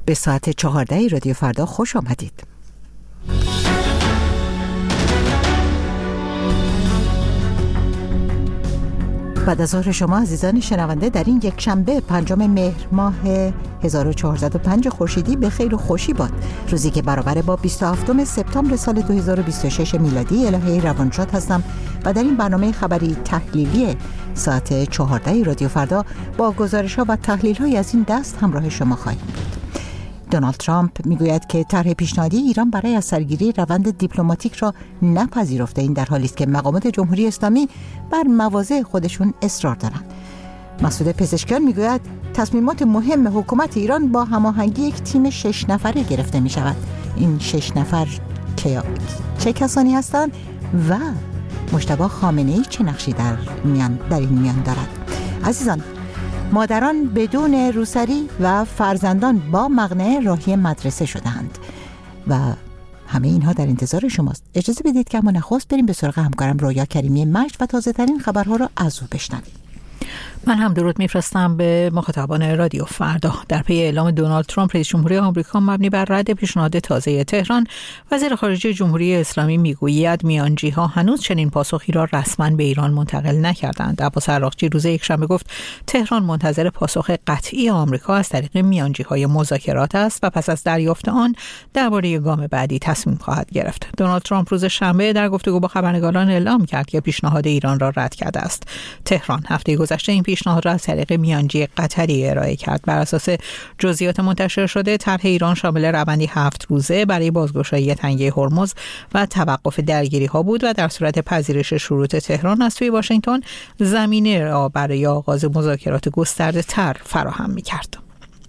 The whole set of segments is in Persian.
به ساعت 14 رادیو فردا خوش آمدید. بعد از ظهر شما عزیزان شنونده در این یک شنبه 5 مهر ماه 1405 خورشیدی به خیر و خوشی باد، روزی که برابر با 27 سپتامبر سال 2026 میلادی. الهه روانشاد هستم و در این برنامه خبری تحلیلی ساعت 14 رادیو فردا با گزارش‌ها و تحلیل‌های از این دست همراه شما خواهیم بود. دونالد ترامپ میگوید که طرح پیشنهادی ایران برای از سرگیری روند دیپلماتیک را نپذیرفته. این در حالی است که مقامات جمهوری اسلامی بر مواضع خودشون اصرار دارند. مسعود پزشکیان میگوید تصمیمات مهم حکومت ایران با هماهنگی یک تیم 6 نفره گرفته می شود. این 6 نفر چه کسانی هستند و مجتبی خامنه‌ای چه نقشی در این میان دارد؟ عزیزان، مادران بدون روسری و فرزندان با مقنعه راهی مدرسه شدند و همه اینها در انتظار شماست. اجازه بدید که اما نخست بریم به سراغ همکارم رویا کریمی مجد و تازه ترین خبرها را از او بشنویم. من هم درود میفرستم به مخاطبان رادیو فردا. در پی اعلام دونالد ترامپ رئیس جمهوری آمریکا مبنی بر رد پیشنهاد تازه تهران، وزیر خارجه جمهوری اسلامی میگوید میانجی‌ها هنوز چنین پاسخی را رسما به ایران منتقل نکردند. عباس عراقچی روز یکشنبه گفت تهران منتظر پاسخ قطعی آمریکا از طریق میانجی‌های مذاکرات است و پس از دریافت آن درباره گام بعدی تصمیم خواهد گرفت. دونالد ترامپ روز شنبه در گفتگو با خبرنگاران اعلام کرد که پیشنهاد ایران را رد کرده است. تهران هفته گذشته این پیشنهاد را از طریق میانجی قطری ارائه کرد. بر اساس جزئیات منتشر شده، طرح ایران شامل روندی 7 روزه برای بازگشایی تنگه هرمز و توقف درگیری‌ها بود و در صورت پذیرش شروط تهران از سوی واشنگتن زمینه را برای آغاز مذاکرات گسترده‌تر فراهم می‌کرد.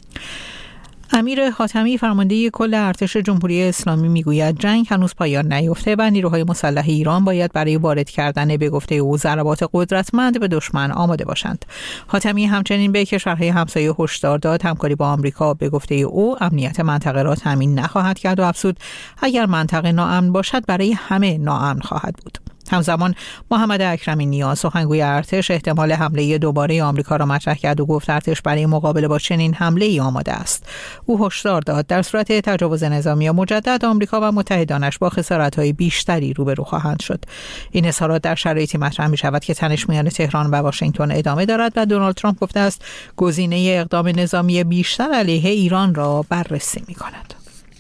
امیر حاتمی فرمانده کل ارتش جمهوری اسلامی میگوید جنگ هنوز پایان نیافته و نیروهای مسلح ایران باید برای وارد کردن به گفته او ضربات قدرتمند به دشمن آماده باشند. حاتمی همچنین به کشورهای همسایه هشدار داد همکاری با آمریکا به گفته او امنیت منطقه را تامین نخواهد کرد و افزود اگر منطقه ناامن باشد برای همه ناامن خواهد بود. همزمان محمد اکرمی نیاز سخنگوی ارتش احتمال حمله دوباره آمریکا را مطرح کرد و گفت ارتش برای مقابله با چنین حمله‌ای آماده است. او هشدار داد در صورت تجاوز نظامی مجدد آمریکا و متحدانش با خسارت‌های بیشتری روبرو خواهند شد. این اظهارات در شرایطی مطرح می‌شود که تنش میان تهران و واشنگتن ادامه دارد و دونالد ترامپ گفته است گزینه اقدام نظامی بیشتر علیه ایران را بررسی می‌کند.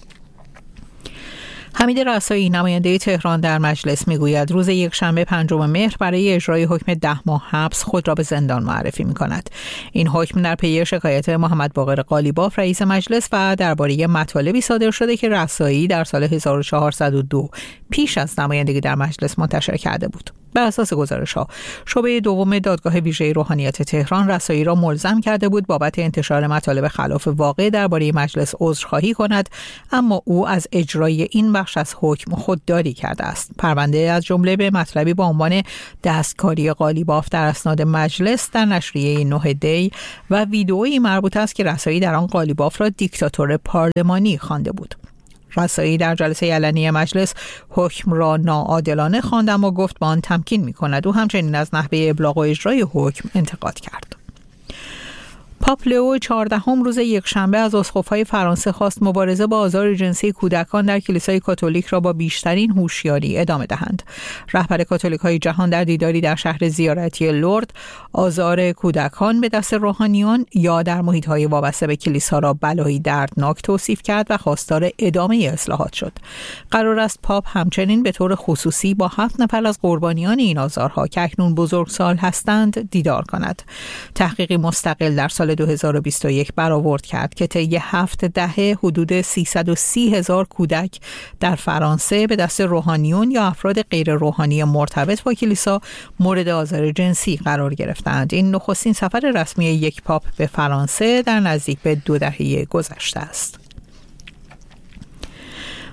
حمید رسایی نماینده تهران در مجلس میگوید روز یکشنبه 5 مهر برای اجرای حکم 10 ماه حبس خود را به زندان معرفی می‌کند. این حکم در پی شکایت محمد باقر قالیباف رئیس مجلس و درباره مطالبی صادر شده که رسایی در سال 1402 پیش از نمایندگی در مجلس منتشر کرده بود. بر اساس گزارش‌ها شعبه دوم دادگاه ویژه روحانیت تهران رسایی را ملزم کرده بود بابت انتشار مطالب خلاف واقع درباره مجلس عذرخواهی کند، اما او از اجرای این بخش از حکم خودداری کرده است. پرونده از جمله به مطلبی با عنوان دستکاری قالیباف در اسناد مجلس در نشریه 9 دی و ویدئویی مربوط است که رسایی در آن قالیباف را دیکتاتور پارلمانی خوانده بود. رسایی در جلسه علنی مجلس حکم را ناعادلانه خواند اما گفت با آن تمکین می‌کند. او همچنین از نحوه ابلاغ و اجرای حکم انتقاد کرد. پاپ لئو 14 روز یکشنبه از اسقف‌های فرانسه خواست مبارزه با آزار جنسی کودکان در کلیسای کاتولیک را با بیشترین هوشیاری ادامه دهند. رهبر کاتولیک‌های جهان در دیداری در شهر زیارتی لورد آزار کودکان به دست روحانیان یا در محیط‌های وابسته به کلیسا را بلایی دردناک توصیف کرد و خواستار ادامه اصلاحات شد. قرار است پاپ همچنین به طور خصوصی با 7 نفر از قربانیان این آزارها که اکنون بزرگسال هستند دیدار کند. تحقیقی مستقل در سال 2021 برآورد کرد که طی 7 دهه حدود 330,000 کودک در فرانسه به دست روحانیون یا افراد غیر روحانی مرتبط با کلیسا مورد آزار جنسی قرار گرفتند. این نخستین سفر رسمی یک پاپ به فرانسه در نزدیک به 2 دهه گذشته است.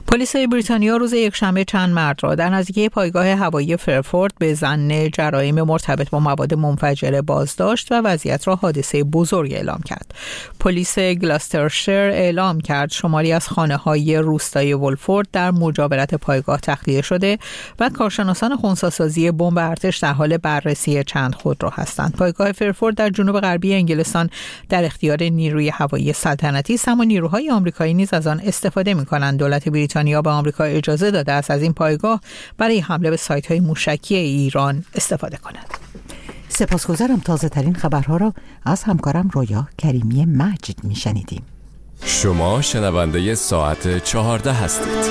پلیس بریتانیا روز یکشنبه چند مرد را در نزدیکی پایگاه هوایی فرفورد به ظن جرایم مرتبط با مواد منفجره بازداشت و وضعیت را حادثه بزرگ اعلام کرد. پلیس گلاسترشایر اعلام کرد شماری از خانه‌های روستای ولفورد در مجاورت پایگاه تخلیه شده و کارشناسان خنثی‌سازی بمب ارتش در حال بررسی چند خودرو هستند. پایگاه فرفورد در جنوب غربی انگلستان در اختیار نیروی هوایی سلطنتی است، اما نیروهای آمریکایی نیز از آن استفاده می‌کنند. دولت بریتانیا به آمریکا اجازه داده است از این پایگاه برای حمله به سایت‌های موشکی ایران استفاده کند. سپاسگزارم. تازه ترین خبرها را از همکارم رویا کریمی مجید میشنیدیم. شما شنونده ساعت 14 هستید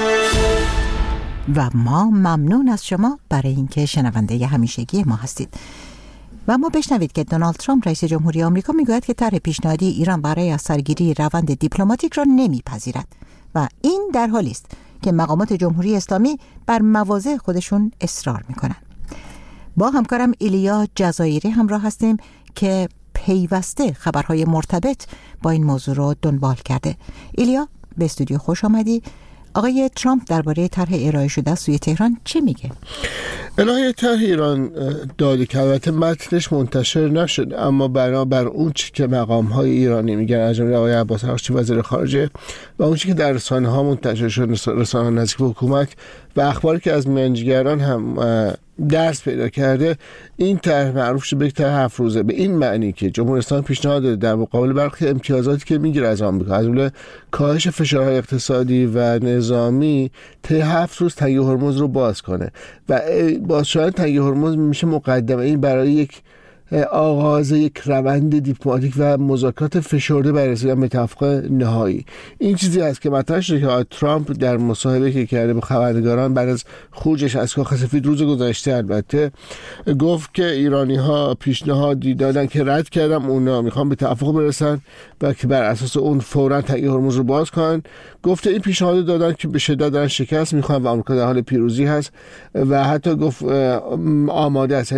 و ما ممنون از شما برای اینکه شنونده همیشگی ما هستید. و ما بشنوید که دونالد ترامپ رئیس جمهوری آمریکا میگوید که طرح پیشنهادی ایران برای از سرگیری روند دیپلماتیک را نمیپذیرد و این در حالی است که مقامات جمهوری اسلامی بر مواضع خودشون اصرار میکنند. با همکارم ایلیا جزایری همراه هستیم که پیوسته خبرهای مرتبط با این موضوع رو دنبال کرده. ایلیا، به استودیو خوش آمدی. آقای ترامپ درباره طرح ارائه شده سوی تهران چه میگه؟ الهی طرح ایران داده که البته متنش منتشر نشد، اما بنابر اون چی که مقام‌های ایرانی میگن، از جمله آقای عباس عراقچی وزیر خارجه و اون چی که در رسانه‌ها منتشر شد، رسانه‌های نزدیک به حکومت و اخباری که از میانجیگران هم درس پیدا کرده، این طرح معروف شده به طرح 7 روزه، به این معنی که جمهوری اسلامی پیشنهاد داده در مقابل برخی امتیازاتی که میگیره از آمریکا، از جمله کاهش فشارهای اقتصادی و نظامی، طی 7 روز تنگه هرمز رو باز کنه و باز شدن تنگه هرمز میشه مقدمه این برای یک آغاز یک روند دیپلماتیک و مذاکرات فشرده برای رسیدن به توافق نهایی. این چیزی است که مطرح شده که ترامپ در مصاحبه که کرده با خبرنگاران بعد از خروجش از کاخ سفید روز گذشته البته گفت که ایرانی‌ها پیشنهادی دادن که رد کردم، اونا میخوان به توافق برسن و که بر اساس اون فوراً تنگه هرمز رو باز کنن. گفته این پیشنهاد دادن که به شدت دارن شکست میخوان و آمریکا در حال پیروزی هست و حتی گفت آماده است،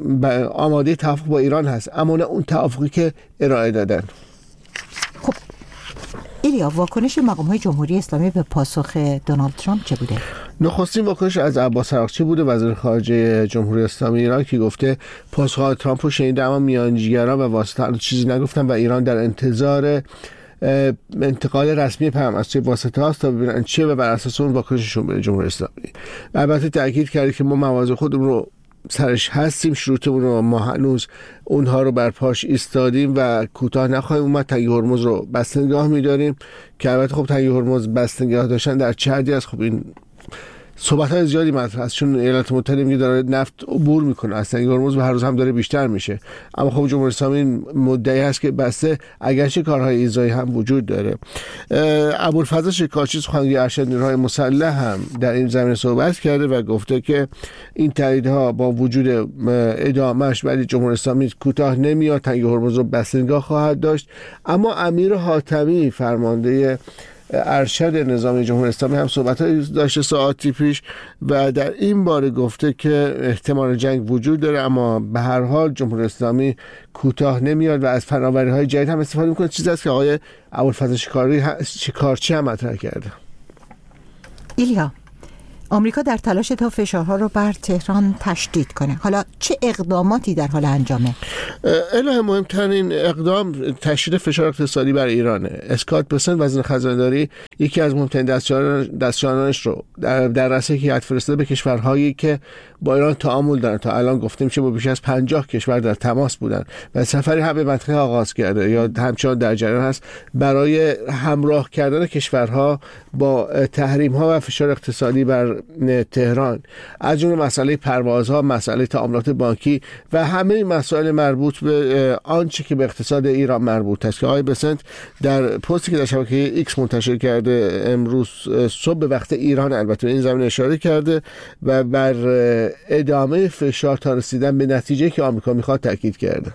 آماده توافق با ایران هست، اما نه اون توافقی که ارائه دادن. خب ایلیا، واکنش مقام‌های جمهوری اسلامی به پاسخ دونالد ترامپ چه بوده؟ نخستین واکنش از عباس عراقچی بوده، وزیر خارجه جمهوری اسلامی ایران، که گفته پاسخ ترامپ رو شنیده اما میانجیگران و واسطه چیزی نگفتن و ایران در انتظار انتقال رسمی پیام از واسطه هاست تا ببینن چیه و بر اساس اون واکنششون به جمهوری اسلامی. البته تاکید کرده که ما مواضع خودمون رو سرش هستیم، شروطمون رو ما هنوز اونها رو بر پاش ایستادیم و کوتاه نخواهیم اومد. تنگه هرمز رو بسته نگاه می‌داریم که البته خب تنگه هرمز بسته نگاه داشتن در چه حدی است؟ خب این صحبت‌های زیادی مطرح است، چون ایالات متحده میگه داره نفت عبور میکنه از تنگه هرمز و هر روز هم داره بیشتر میشه، اما خب جمهوری اسلامی مدعی هست که بسته، اگرچه کارهای ایذایی هم وجود داره. ابوالفضل شکارچی سخنگوی ارشد نیروهای مسلح هم در این زمینه صحبت کرده و گفته که این تاییدها با وجود ادامهش ولی جمهوری اسلامی کوتاه نمیاد، تنگه هرمز رو بسته نگاه خواهد داشت. اما امیر حاتمی فرمانده ارشد نظامی جمهوری اسلامی هم صحبت‌هایی داشته ساعاتی پیش و در این باره گفته که احتمال جنگ وجود داره، اما به هر حال جمهوری اسلامی کوتاه نمیاد و از فناوری‌های جدید هم استفاده می‌کنه. چیزی است که آقای ابوالفضل شکارچی هم مطرح کرده. ایلیا، آمریکا در تلاش تا فشارها رو بر تهران تشدید کنه، حالا چه اقداماتی در حال انجامه؟ اله مهمترین اقدام تشدید فشار اقتصادی بر ایرانه. اسکات بسنت وزیر خزانه‌داری یکی از مهمترین دستیارانش رو در رأس هیئت فرستاده به کشورهایی که با ایران تعامل دارن. تا الان گفته میشه با بیش از 50 کشور در تماس بودن و سفری هم به منطقه آغاز کرده یا همچنان در جریان هست برای همراه کردن کشورها با تحریم‌ها و فشار اقتصادی بر تهران، از جمله مسئله پروازها، مسئله تعاملات بانکی و همه مسائل مربوط به آنچه که به اقتصاد ایران مربوط است. که آقای بسنت در پستی که در شبکه ایکس منتشر کرده امروز صبح به وقت ایران البته این زمینه اشاره کرده و بر ادامه فشار تا رسیدن به نتیجه که آمریکا میخواد تاکید کرده.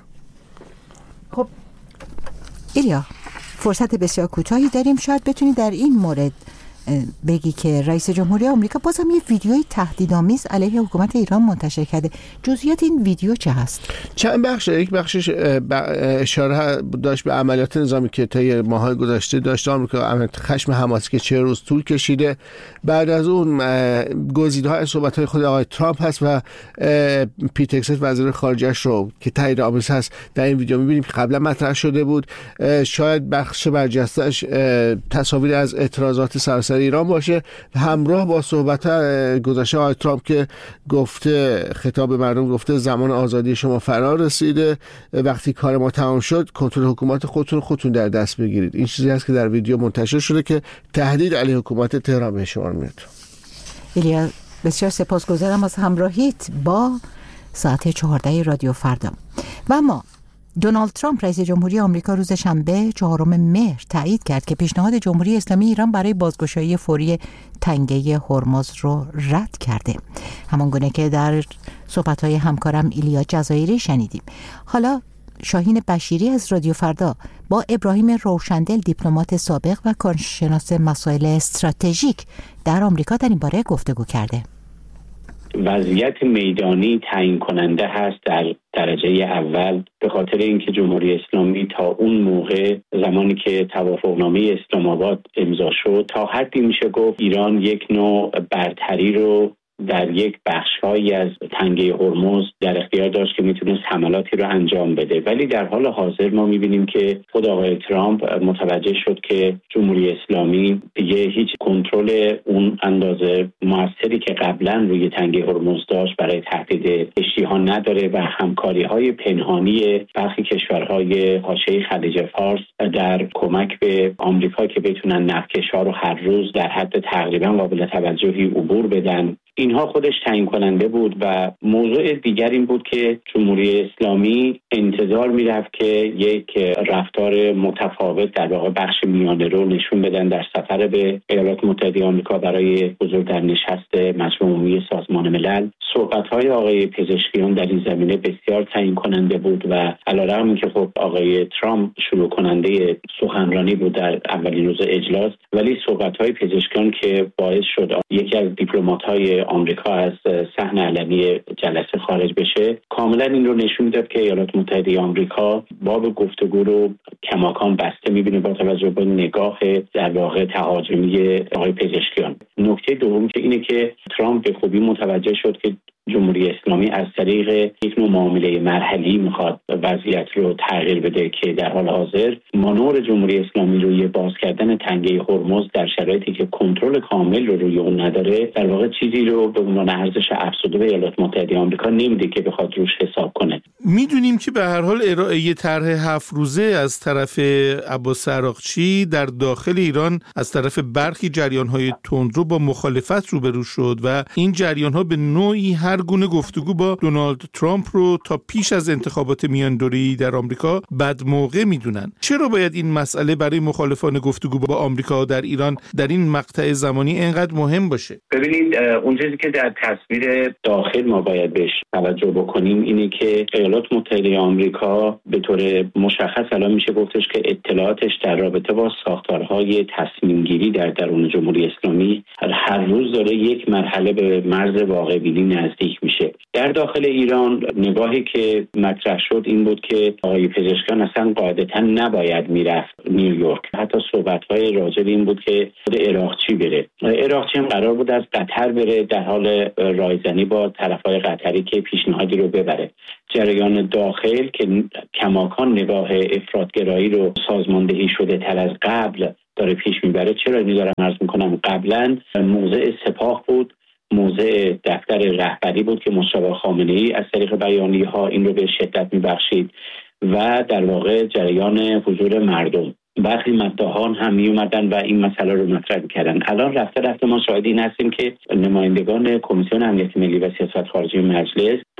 خب ایلیا، فرصت بسیار کوتاهی داریم، شاید بتونی در این مورد بگی که رئیس جمهوری آمریکا بازم یه ویدیوی تهدیدآمیز علیه حکومت ایران منتشر کرده. جزئیات این ویدیو چه هست؟ چند بخش، یک بخشش اشاره داشت به عملیات نظامی که طی ماه‌های گذشته داشته آمریکا، عملیات خشم حماسی که 40 روز طول کشیده. بعد از اون گزیده‌ها از صحبت‌های خود آقای ترامپ هست و پیت هگست وزیر خارجه‌اش رو که تاییدآمیز هست در این ویدیو می‌بینیم که قبلا مطرح شده بود. شاید بخش برجسته‌اش تصاویر از اعتراضات سراسر ایران باشه همراه با صحبت گذشته آقای ترامپ که گفته، خطاب به مردم گفته زمان آزادی شما فرا رسیده، وقتی کار ما تمام شد کنترل حکومت خودتون در دست بگیرید. این چیزی است که در ویدیو منتشر شده که تهدید علیه حکومت تهران به شمار میاد. ایلیا بسیار سپاسگزارم از همراهیت با ساعت 14 رادیو فردا. و اما دونالد ترامپ رئیس جمهوری آمریکا روز شنبه 4 مهر تایید کرد که پیشنهاد جمهوری اسلامی ایران برای بازگشایی فوری تنگه هرمز رو رد کرده، همانگونه که در صحبت‌های همکارم ایلیا جزایری شنیدیم. حالا شاهین بشیری از رادیو فردا با ابراهیم روشندل، دیپلمات سابق و کارشناس مسائل استراتژیک در آمریکا در این باره گفتگو کرده. وضعیت میدانی تعیین کننده هست در درجه اول، به خاطر اینکه جمهوری اسلامی تا اون موقع زمانی که توافقنامه اسلام آباد امضا شد تا حدی میشه گفت ایران یک نوع برتری رو در یک بخش‌هایی از تنگه هرمز در اختیار داشت که میتونست حملاتی رو انجام بده. ولی در حال حاضر ما میبینیم که خود آقای ترامپ متوجه شد که جمهوری اسلامی دیگه هیچ کنترل اون اندازه موثری که قبلا روی تنگه هرمز داشت برای تهدید کشتی‌ها نداره و همکاری‌های پنهانی برخی کشورهای حاشیه خلیج فارس در کمک به آمریکا که بتونن نفتکش‌ها رو هر روز در حد تقریبا قابل توجهی عبور بدن، اینها خودش تعیین کننده بود. و موضوع دیگر این بود که جمهوری اسلامی انتظار میرفت که یک رفتار متفاوت در واقع بخش میانه رو نشون بدن در سفر به ایالات متحده آمریکا برای حضور در نشست مجمع عمومی سازمان ملل. صحبت‌های آقای پزشکیان در این زمینه بسیار تعیین کننده بود و علیرغم اینکه خب آقای ترامپ شروع کننده سخنرانی بود در اولین روز اجلاس، ولی صحبت‌های پزشکیان که باعث شد یکی از دیپلمات‌های آمریکا از صحن علنی جلسه خارج بشه، کاملا این رو نشون میداد که ایالات متحده آمریکا باب گفتگو رو کماکان بسته می‌بینه با توجه به نگاه در واقع تهاجمی آقای پزشکیان. نکته دوم که اینه که ترامپ به خوبی متوجه شد که جمهوری اسلامی از طریق یک نوع معامله مرحلی میخواد وضعیت رو تغییر بده که در حال حاضر مانور جمهوری اسلامی روی باز کردن تنگه هرمز در شرایطی که کنترل کامل رو روی اون نداره در واقع چیزی رو به عنوان ارزش افزوده به ایالات متحده آمریکا نمیده که بخواد روش حساب کنه. میدونیم که به هر حال ارائه طرح 7 روزه از طرف عباس عراقچی در داخل ایران از طرف برخی جریان‌های تندرو با مخالفت روبرو شد و این جریان‌ها به نوعی هر گونه گفتگو با دونالد ترامپ رو تا پیش از انتخابات میاندوره‌ای در آمریکا بد موقع میدونن. چرا باید این مسئله برای مخالفان گفتگو با آمریکا در ایران در این مقطع زمانی اینقدر مهم باشه؟ ببینید اون چیزی که در تصویر داخل ما باید بهش توجه بکنیم اینه که ایالات متحده آمریکا به طور مشخص الان میشه گفتش که اطلاعاتش در رابطه با ساختارهای تصمیم گیری در درون جمهوری اسلامی هر روز داره یک مرحله به مرز واقع بینی نزدیک میشه. در داخل ایران نگاهی که مطرح شد این بود که آقای پزشکیان اصلا قاعدتا نباید میرفت نیویورک. حتی صحبت‌های راجع به این بود که خود عراقچی بره. عراقچی هم قرار بود از قطر بره در حال رایزنی با طرف‌های قطری که پیشنهادی رو ببره. جریان داخل که کماکان نگاه افراط‌گرایی رو سازماندهی شده تر از قبل داره پیش میبره. چرا اینو دارم عرض میکنم؟ قبلا موضع سپاه بود، موضع دفتر رهبری بود که مصطفی خامنه‌ای از طریق بیانیه‌ها این رو به شدت میبخشید و در واقع جریان حضور مردم. برخی مداحان هم می اومدن و این مسئله رو مطرح کردن. الان رفته ما شاهد این هستیم که نمایندگان کمیسیون امنیت ملی و سیاست خارجی مجلس با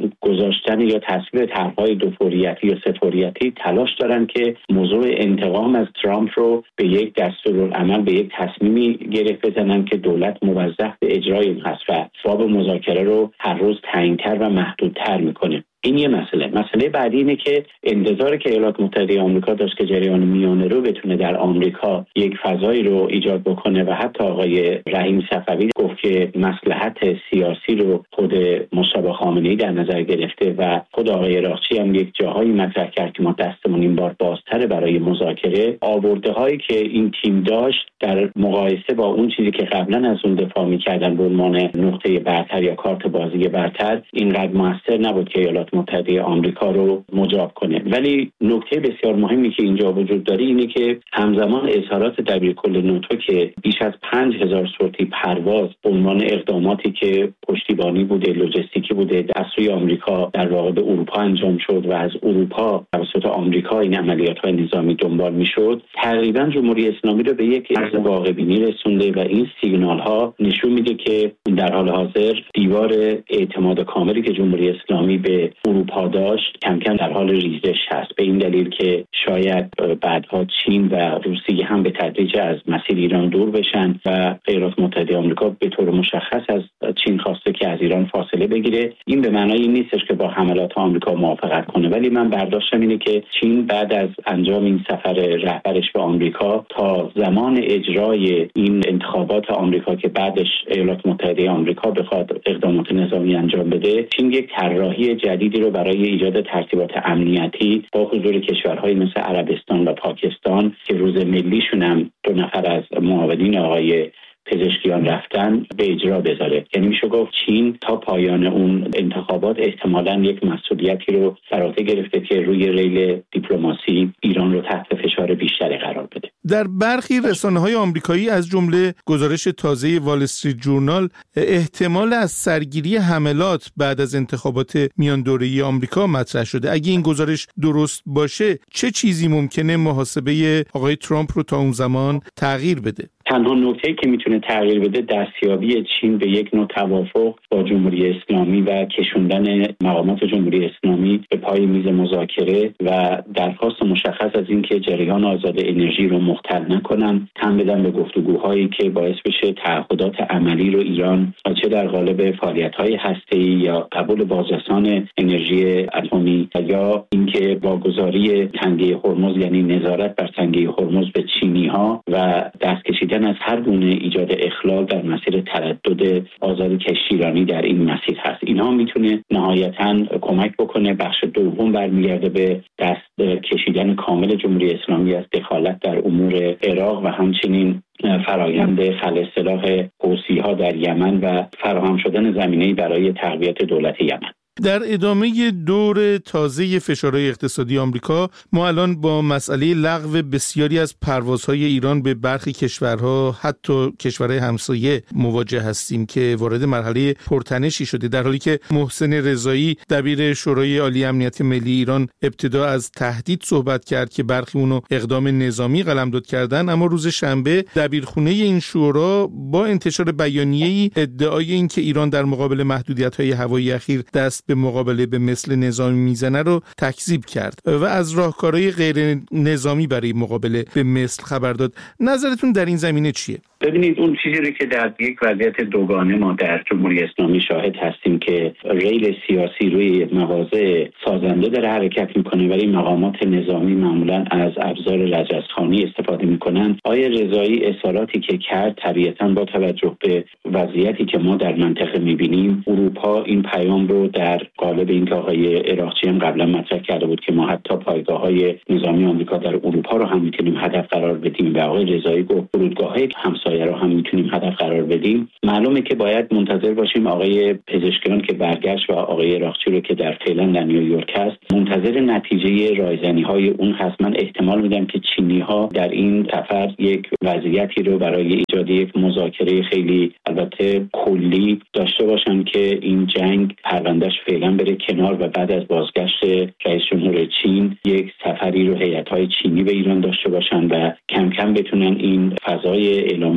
گذاشتن یا تصویب طرح‌های دوفوریتی یا سه‌فوریتی تلاش دارن که موضوع انتقام از ترامپ رو به یک دستورالعمل، به یک تصمیمی گره بزنن که دولت موظف به اجرای این هست و باب مذاکره رو هر روز تعیین‌تر و محدودتر میکنه. این یه مسئله بعدی اینه که انتظاری که ایالات متحده آمریکا داشت که جریان میانه رو بتونه در آمریکا یک فضایی رو ایجاد بکنه و حتی آقای رحیم صفوی گفت که مصلحت سیاسی رو خود مصطفی خامنه‌ای در نظر گرفته و خود آقای عراقچی هم یک جاهایی مطرح کرد که ما دستمون این بار بازتره برای مذاکره. آورده‌هایی که این تیم داشت در مقایسه با اون چیزی که قبلا از اون دفاع می‌کردن به عنوان نقطه برتر یا کارت بازی برتر اینقدر موثر نبود که ایالات متحده آمریکا رو مجاب کنه. ولی نکته بسیار مهمی که اینجا وجود داره اینه که همزمان اظهارات دبیرکل ناتو که بیش از 5000 سورتی پرواز به عنوان اقداماتی که پشتیبانی بوده، لوجستیکی بوده از سوی آمریکا در واقع به اروپا انجام شد و از اروپا توسط آمریکا این عملیات‌های نظامی دنبال می‌شد، تقریبا جمهوری اسلامی رو به یک عرض واقع‌بینی رسونده و این سیگنال‌ها نشون میده که در حال حاضر دیوار اعتماد کاملی که جمهوری اسلامی به اروپا داشت کم کم در حال ریزش هست، به این دلیل که شاید بعدها چین و روسیه هم به تدریج از مسیر ایران دور بشن و ایالات متحده آمریکا به طور مشخص از چین خواسته که از ایران فاصله بگیره. این به معنای این نیستش که با حملات آمریکا موافقت کنه، ولی من برداشتم اینه که چین بعد از انجام این سفر رهبرش به آمریکا تا زمان اجرای این انتخابات آمریکا که بعدش ایالات متحده آمریکا بخواد اقدامات نظامی انجام بده، چین یک طراحی جدیدی رو برای ایجاد ترتیبات امنیتی با حضور کشورهای مثل عربستان و پاکستان که روز ملیشون هم 2 نفر از معاونین آقای پزشکیان رفتن به اجرا بذاره. یعنی میشه گفت چین تا پایان اون انتخابات احتمالاً یک مسئولیتی رو بر عهده گرفته که روی ریل دیپلماسی ایران رو تحت فشار بیشتری قرار بده. در برخی رسانه‌های آمریکایی از جمله گزارش تازه وال استریت جورنال احتمال از سرگیری حملات بعد از انتخابات میان دوره‌ای آمریکا مطرح شده. اگه این گزارش درست باشه چه چیزی ممکنه محاسبه آقای ترامپ رو تا اون زمان تغییر بده؟ تنها نکته‌ای که میتونه تغییر بده دستیابی چین به یک نوع توافق با جمهوری اسلامی و کشوندن مقامات جمهوری اسلامی به پای میز مذاکره و درخواست مشخص از این که جریان آزاد انرژی رو مختل نکنن، تن بدن به گفتگوهایی که باعث بشه تعهدات عملی رو ایران چه در قالب فعالیت‌های هسته‌ای یا قبول بازرسان انرژی اتمی یا اینکه واگذاری تنگه هرمز یعنی نظارت بر تنگه هرمز به چینی‌ها و دست کشیدن از هر گونه ایجاد اخلال در مسیر تردد آزاد کشتیرانی در این مسیر هست. اینها میتونه نهایتاً کمک بکنه. بخش دوم برمیگرده به دست کشیدن کامل جمهوری اسلامی از دخالت در امور عراق و همچنین فرایند خلع سلاح حوثی‌ها در یمن و فراهم شدن زمینه‌ای برای تقویت دولت یمن. در ادامه دور تازه فشارهای اقتصادی آمریکا ما الان با مسئله لغو بسیاری از پروازهای ایران به برخی کشورها حتی کشورهای همسایه مواجه هستیم که وارد مرحله پرتنشی شده، در حالی که محسن رضایی دبیر شورای عالی امنیت ملی ایران ابتدا از تهدید صحبت کرد که برخی اونو اقدام نظامی قلمداد کردن، اما روز شنبه دبیرخونه این شورا با انتشار بیانیه‌ای ادعای این که ایران در مقابل محدودیت‌های هوایی اخیر دست به مقابله به مثل نظامی میزنه رو تکذیب کرد و از راهکارهای غیر نظامی برای مقابله به مثل خبر داد. نظرتون در این زمینه چیه؟ ببینید اون چیزی رو که در یک وضعیت دوگانه ما در جمهوری اسلامی شاهد هستیم که ریل سیاسی روی مواضع سازنده داره حرکت میکنه ولی مقامات نظامی معمولا از ابزار رجزخوانی استفاده میکنن. آقای رضایی اظهاراتی که کرد طبیعتاً با توجه به وضعیتی که ما در منطقه میبینیم، اروپا این پیام رو در قالب اینکه آقای عراقچی هم قبلا مطرح کرده بود که ما حتی پایگاه‌های نظامی آمریکا در اروپا رو هم میتونیم هدف قرار بدیم و آقای رضایی گفت فرودگاه‌های همسایه رو هم میتونیم هدف قرار بدیم. معلومه که باید منتظر باشیم آقای پزشکیان که برگشت و آقای عراقچی رو که در فعلا در نیویورک هست منتظر نتیجه رایزنی‌های اون هست. من احتمال میدم که چینی‌ها در این سفر یک وضعیتی رو برای ایجاد یک مذاکره خیلی البته کلی داشته باشن که این جنگ پروندهش فعلا بره کنار و بعد از بازگشت رئیس جمهور چین یک سفری رو هیئت‌های چینی به ایران داشته باشن و کم کم بتونن این فضای اعلام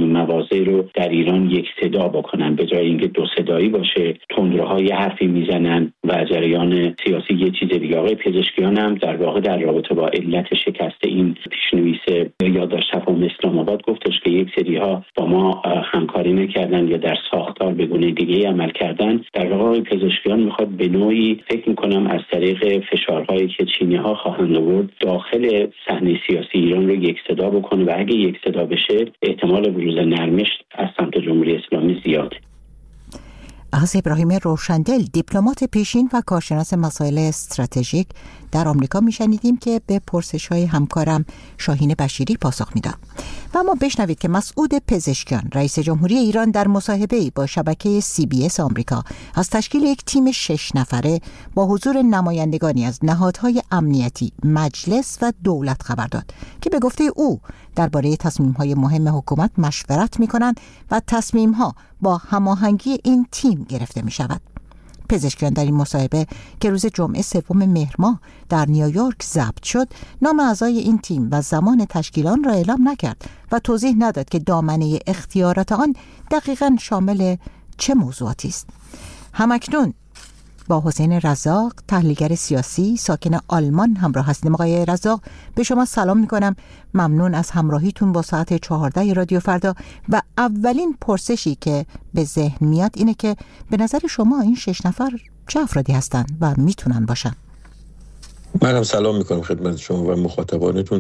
تمام مواضع رو در ایران یک صدا بکنن، به جای اینکه دو صدایی باشه، تندروها یه حرفی میزنن و جریان سیاسی یه چیز دیگه. آقای پزشکیان هم در واقع در رابطه با علت شکست این پیشنویس یادداشت تفاهم اسلام آباد گفتش که یک سری‌ها با ما همکاری نکردن یا در ساختار به گونه دیگه عمل کردن. در واقع آقای پزشکیان میخواد به نوعی فکر میکنم از طریق فشارهایی که چینی‌ها خواهند آورد داخل صحنه سیاسی ایران رو یک صدا بکنه و اگه یک صدا بشه احتمال بروز نرمش از سمت جمهوری اسلامی زیاده. از ابراهیم روشندل، دیپلمات پیشین و کارشناس مسائل استراتژیک در آمریکا میشنیدیم که به پرسش‌های همکارم شاهین بشیری پاسخ میداد. و اما بشنوید که مسعود پزشکیان، رئیس جمهوری ایران، در مصاحبه‌ای با شبکه CBS آمریکا از تشکیل یک تیم 6 نفره با حضور نمایندگانی از نهادهای امنیتی، مجلس و دولت خبر داد که به گفته او درباره تصمیم‌های مهم حکومت مشورت می‌کنند و تصمیم‌ها با هماهنگی این تیم گرفته می‌شود. پزشکیان در این مصاحبه که روز جمعه 3 مهر ماه در نیویورک ضبط شد، نام اعضای این تیم و زمان تشکیل آن را اعلام نکرد و توضیح نداد که دامنه اختیارات آن دقیقاً شامل چه موضوعاتی است. همکنون با حسین رزاق، تحلیلگر سیاسی ساکن آلمان همراه هستیم. آقای رزاق، به شما سلام میکنم. ممنون از همراهیتون با ساعت 14 رادیو فردا. و اولین پرسشی که به ذهن میاد اینه که به نظر شما این 6 نفر چه افرادی هستن و میتونن باشن؟ من هم سلام میکنم خدمت شما و مخاطبانتون.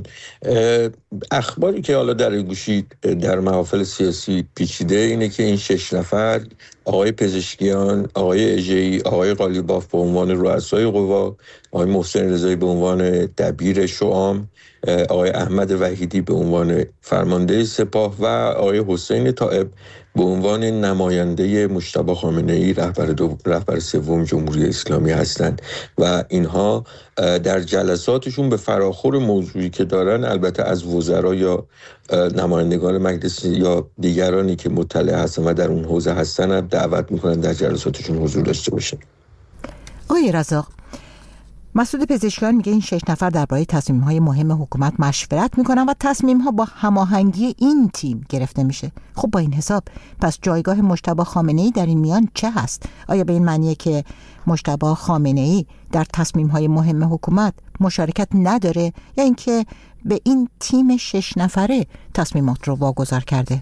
اخباری که حالا در گوشی در محافل سیاسی پیچیده اینه که این 6 نفر، آقای پزشکیان، آقای اژه‌ای، آقای قالیباف به عنوان رؤسای قوا، آقای محسن رضایی به عنوان دبیر شؤام، آقای احمد وحیدی به عنوان فرمانده سپاه و آقای حسین طائب به عنوان نماینده مجتبی خامنه‌ای رهبر سوم جمهوری اسلامی هستند و اینها در جلساتشون به فراخور موضوعی که دارن البته از وزرا یا نمایندگان مجلس یا دیگرانی که مطلع هستن و در اون حوزه هستن دعوت میکنن در جلساتشون حضور داشته باشن. آقای رزاق، مسعود پزشکیان میگه این 6 نفر درباره تصمیم‌های مهم حکومت مشورت میکنن و تصمیم‌ها با هماهنگی این تیم گرفته میشه. خب با این حساب پس جایگاه مجتبی خامنه‌ای در این میان چه هست؟ آیا به این معنیه که مجتبی خامنه‌ای در تصمیم‌های مهم حکومت مشارکت نداره یا اینکه به این تیم 6 نفره تصمیمات رو واگذار کرده؟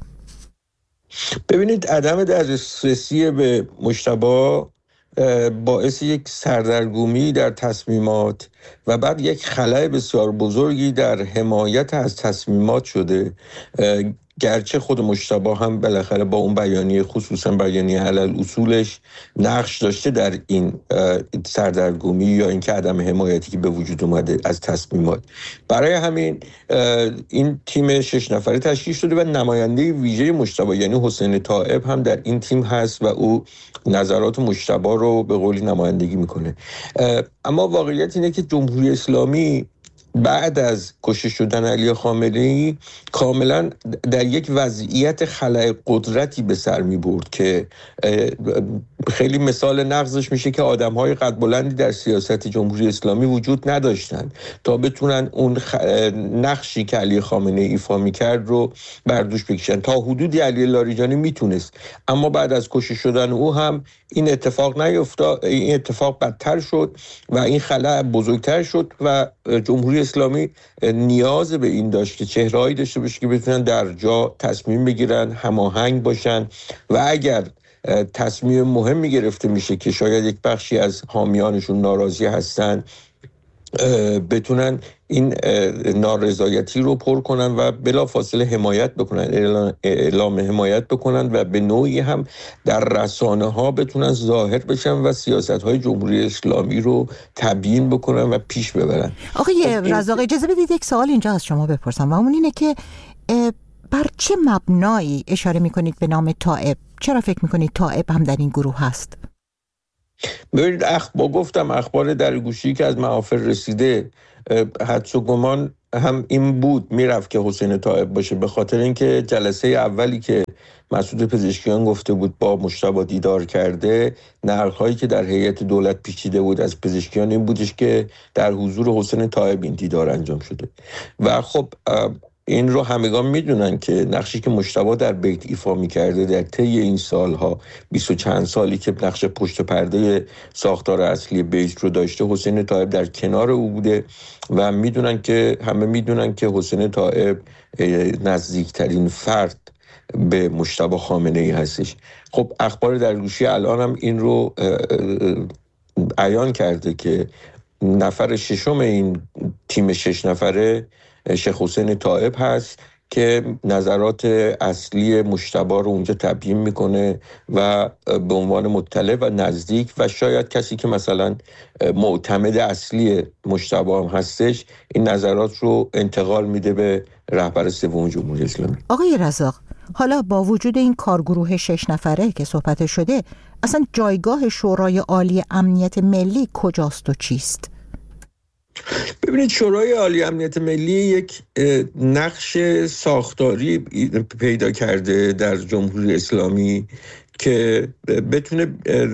ببینید، عدم دسترسی به مجتبی باعث یک سردرگمی در تصمیمات و بعد یک خلأ بسیار بزرگی در حمایت از تصمیمات شده. گرچه خود مجتبی هم بالاخره با اون بیانیه، خصوصا بیانیه علل اصولش، نقش داشته در این سردرگمی یا اینکه عدم حمایتی که به وجود اومده از تصمیمات. برای همین این تیم 6 نفره تشکیل شده و نماینده ویژه مجتبی یعنی حسین طائب هم در این تیم هست و او نظرات مجتبی رو به قولی نمایندگی میکنه. اما واقعیت اینه که جمهوری اسلامی بعد از کشته شدن علی خامنه‌ای کاملا در یک وضعیت خلأ قدرتی به سر می برد که خیلی مثال نقضش میشه که آدم‌های قد بلندی در سیاست جمهوری اسلامی وجود نداشتن تا بتونن اون نقشی که علی خامنه‌ای ایفا می‌کرد رو بر دوش بکشن. تا حدودی علی لاریجانی میتونست، اما بعد از کشته شدن او هم این اتفاق نیفتاد. این اتفاق بدتر شد و این خلأ بزرگتر شد و جمهوری اسلامی نیاز به این داشت که چهرهایی داشته باشه که بتونن در جا تصمیم بگیرن، هماهنگ باشن و اگر تصمیم مهمی گرفته میشه که شاید یک بخشی از حامیانشون ناراضی هستن، بتونن این نارضایتی رو پر کنن و بلافاصله حمایت بکنن، اعلام حمایت بکنن و به نوعی هم در رسانه ها بتونن ظاهر بشن و سیاست های جمهوری اسلامی رو تبیین بکنن و پیش ببرن. آقای رزاق، اجازه بدید یک سوال اینجا از شما بپرسم و اون اینه که بر چه مبنایی اشاره میکنید به نام طائب؟ چرا فکر میکنید طائب هم در این گروه هست؟ ببینید، گفتم اخبار در گوشی که از محافل رسیده، حدس و گمان هم این بود میرفت که حسین طائب باشه، به خاطر اینکه جلسه اولی که مسعود پزشکیان گفته بود با مجتبی دیدار کرده، نقل‌هایی که در هیئت دولت پیچیده بود از پزشکیان این بودش که در حضور حسین طائب این دیدار انجام شده و خب این رو همگان میدونن که نقشی که مجتبی در بیت ایفا میکرده در طی این سالها 20 و چند سالی که نقش پشت پرده ساختار اصلی بیت رو داشته، حسین طایب در کنار او بوده و همه میدونن که حسین طایب نزدیکترین فرد به مجتبی خامنه‌ای هستش. خب اخبار در گوشی الان هم این رو عیان کرده که نفر ششم این تیم 6 نفره شیخ حسین طایب هست که نظرات اصلی مجتبی رو اونجا تبیین میکنه و به عنوان مطلع و نزدیک و شاید کسی که مثلا معتمد اصلی مجتبی هم هستش این نظرات رو انتقال میده به رهبر سوم جمهوری اسلامی. آقای رزاق، حالا با وجود این کارگروه 6 نفره که صحبت شده، اصلا جایگاه شورای عالی امنیت ملی کجاست و چیست؟ ببینید، شورای عالی امنیت ملی یک نقش ساختاری پیدا کرده در جمهوری اسلامی که بتونه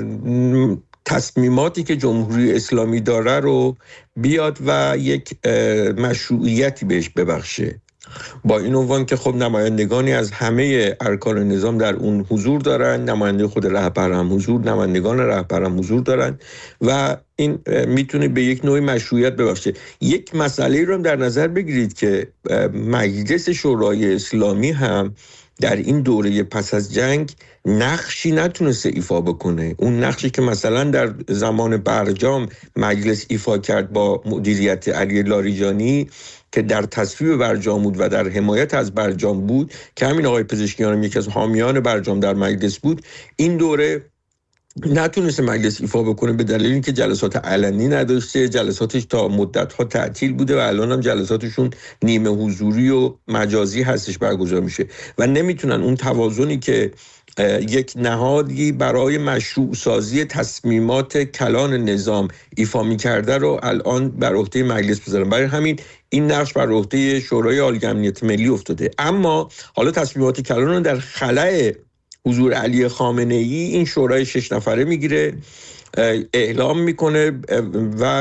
تصمیماتی که جمهوری اسلامی داره رو بیاد و یک مشروعیتی بهش ببخشه. با این عنوان که خب نمایندگانی از همه ارکان نظام در اون حضور دارن، نماینده خود رهبر هم حضور، نمایندگان رهبر هم حضور دارن و این میتونه به یک نوع مشروعیت ببخشه. یک مسئله رو در نظر بگیرید که مجلس شورای اسلامی هم در این دوره پس از جنگ نقشی نتونسته ایفا بکنه. اون نقشی که مثلا در زمان برجام مجلس ایفا کرد با مدیریت علی لاریجانی که در تصویب برجام بود و در حمایت از برجام بود که همین آقای پزشکیان هم یکی از حامیان برجام در مجلس بود، این دوره نتونسته مجلس ایفا بکنه به دلیل اینکه جلسات علنی نداشته، جلساتش تا مدت‌ها تعطیل بوده و الان هم جلساتشون نیمه حضوری و مجازی هستش برگزار میشه و نمیتونن اون توازنی که یک نهادی برای مشروع سازی تصمیمات کلان نظام ایفا می‌کرده رو الان بر عهده مجلس بذارن. برای همین این نقش بر عهده شورای عالی امنیت ملی افتاده. اما حالا تصمیمات کلان رو در خلأ حضور علی خامنه‌ای این شورای 6 نفره میگیره، اعلام میکنه و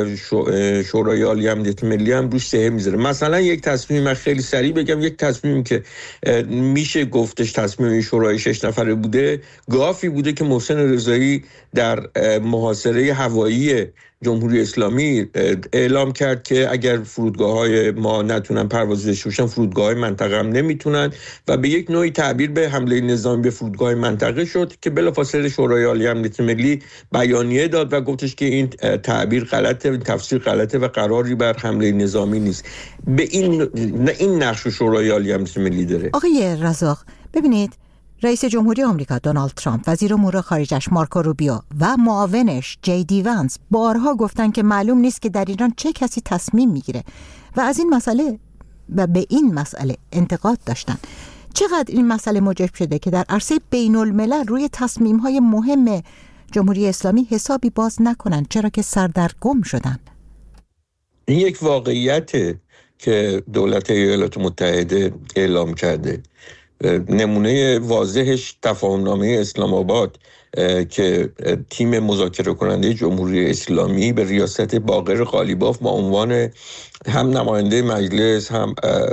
شورای عالی امنیت ملی هم روش سهم میذاره. مثلا یک تصمیم خیلی سریع بگم، یک تصمیم که میشه گفتش تصمیم شورای 6 نفره بوده، گافی بوده که محسن رضایی در محاصره هوایی جمهوری اسلامی اعلام کرد که اگر فرودگاه‌های ما نتونن پرواز داشته باشن، فرودگاه‌های منطقه هم نمیتونن و به یک نوعی تعبیر به حمله نظامی به فرودگاه منطقه شد که بلافاصله شورای عالی امنیت ملی بیانیه داد و گفتش که این تعبیر غلطه، این تفسیر غلطه و قراری بر حمله نظامی نیست. به این نقش شورای عالی امنیت ملی داره. آقای رزاق، ببینید، رئیس جمهوری آمریکا دونالد ترامپ، وزیر امور خارجش مارکو روبیو و معاونش جی دی ونس بارها گفتن که معلوم نیست که در ایران چه کسی تصمیم میگیره و از این مسئله و به این مسئله انتقاد داشتن. چقدر این مسئله موجب شده که در عرصه بین الملل روی تصمیم‌های مهم جمهوری اسلامی حسابی باز نکنن، چرا که سردرگم شدن؟ این یک واقعیته که دولت ایالات متحده اعلام کرده. نمونه واضحش تفاهمنامه اسلام آباد که تیم مذاکره کننده جمهوری اسلامی به ریاست باقر قالیباف با عنوان هم نماینده مجلس، هم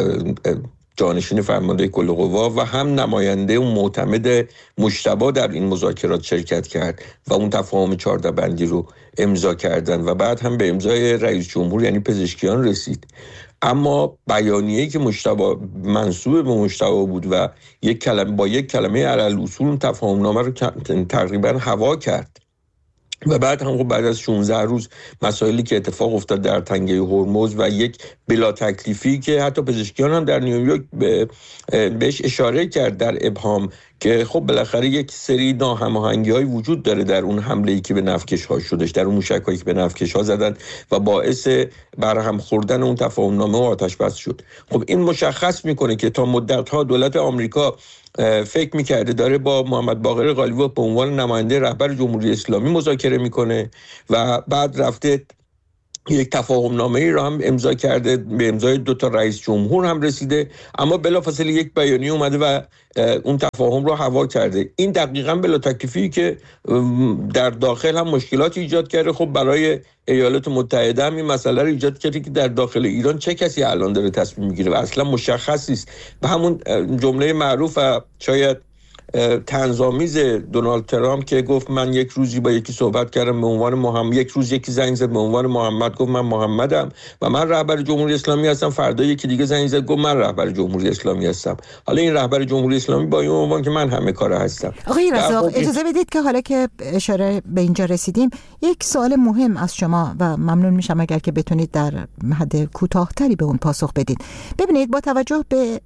جانشین فرمانده کل قوا و هم نماینده و معتمد مجتبی در این مذاکرات شرکت کرد و اون تفاهم 14 بندی رو امضا کردن و بعد هم به امضای رئیس جمهور یعنی پزشکیان رسید. اما بیانیه‌ای که مجتبی منسوب به مجتبی بود و با یک کلمه علل اصول تفاهمنامه رو تقریبا هوا کرد و بعد هم بعد از 16 روز مسائلی که اتفاق افتاد در تنگه هرمز و یک بلا تکلیفی که حتی پزشکیان هم در نیویورک بهش اشاره کرد در ابهام که خب بالاخره یک سری ناهماهنگی‌های وجود داره در اون حمله‌ای که به نفتکش‌ها شدش، در اون موشک‌هایی که به نفتکش‌ها زدن و باعث برهم خوردن اون تفاهمنامه و آتش بس شد. خب این مشخص میکنه که تا مدت‌ها دولت آمریکا فکر میکرده داره با محمد باقر قالیباف به عنوان نماینده رهبر جمهوری اسلامی مذاکره میکنه و بعد رفته یک تفاهمنامه‌ای را هم امضا کرده، به امضای 2 تا رئیس جمهور هم رسیده، اما بلافاصله یک بیانیه اومده و اون تفاهم رو هوا کرده. این دقیقاً بلا تکلیفی که در داخل هم مشکلات ایجاد کرده. خب برای ایالات متحده هم این مسئله رو ایجاد کرده که در داخل ایران چه کسی الان داره تصمیم میگیره و اصلا مشخص نیست. به همون جمله معروف و شاید طنزآمیز دونالد ترامپ که گفت من یک روزی با یکی صحبت کردم به عنوان محمد، یک روز یکی زنگ زد به عنوان محمد، گفت من محمدم و من رهبر جمهوری اسلامی هستم. فردا یکی دیگه زنگ زد گفت من رهبر جمهوری اسلامی هستم. حالا این رهبر جمهوری اسلامی با این عنوان که من همه کاره هستم. آقای رزاق اجازه بدید که حالا که اشاره به اینجا رسیدیم یک سوال مهم از شما و ممنون میشم اگر که بتونید در حد کوتاه‌تری به اون پاسخ بدید. ببینید با توجه به